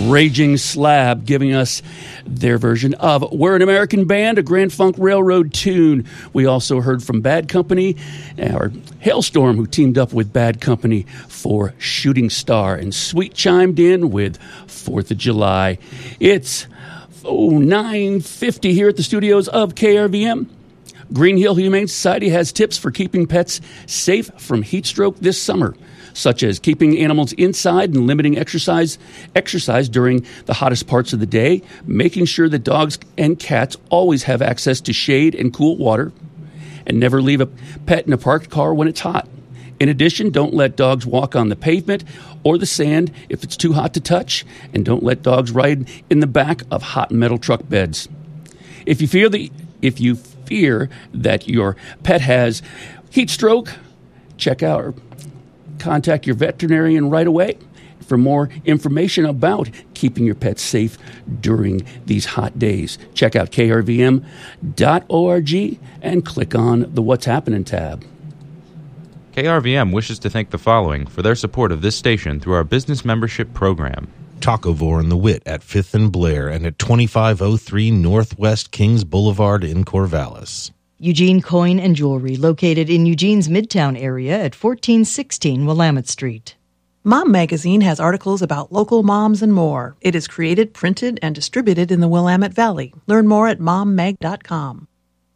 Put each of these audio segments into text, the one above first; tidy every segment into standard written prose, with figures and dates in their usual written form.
Raging Slab giving us their version of We're an American Band, a Grand Funk Railroad tune. We also heard from Bad Company, or Hailstorm, who teamed up with Bad Company for Shooting Star, and Sweet chimed in with 4th of July. It's 9:50 here at the studios of KRVM. Green Hill Humane Society has tips for keeping pets safe from heat stroke this summer, such as keeping animals inside and limiting exercise during the hottest parts of the day, making sure that dogs and cats always have access to shade and cool water, and never leave a pet in a parked car when it's hot. In addition, don't let dogs walk on the pavement or the sand if it's too hot to touch, and don't let dogs ride in the back of hot metal truck beds. If you fear that your pet has heat stroke, check out or contact your veterinarian right away for more information about keeping your pets safe during these hot days. Check out krvm.org and click on the What's Happening tab. KRVM wishes to thank the following for their support of this station through our business membership program. Tacovore and the Wit at 5th and Blair and at 2503 Northwest Kings Boulevard in Corvallis. Eugene Coin and Jewelry, located in Eugene's Midtown area at 1416 Willamette Street. Mom Magazine has articles about local moms and more. It is created, printed, and distributed in the Willamette Valley. Learn more at mommag.com.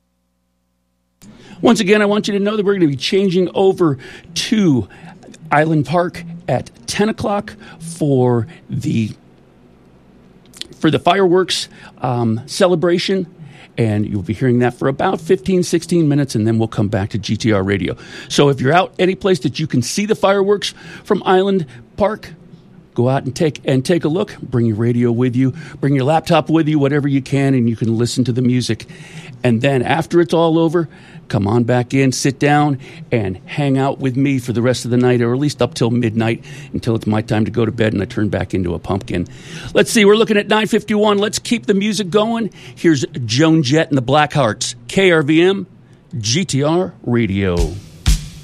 Once again, I want you to know that we're going to be changing over to Island Park at 10 o'clock for the fireworks celebration. And you'll be hearing that for about 15, 16 minutes, and then we'll come back to GTR Radio. So if you're out any place that you can see the fireworks from Island Park, go out and take a look. Bring your radio with you. Bring your laptop with you, whatever you can, and you can listen to the music. And then after it's all over, come on back in, sit down, and hang out with me for the rest of the night, or at least up till midnight, until it's my time to go to bed and I turn back into a pumpkin. Let's see, we're looking at 9:51. Let's keep the music going. Here's Joan Jett and the Blackhearts, KRVM, GTR Radio.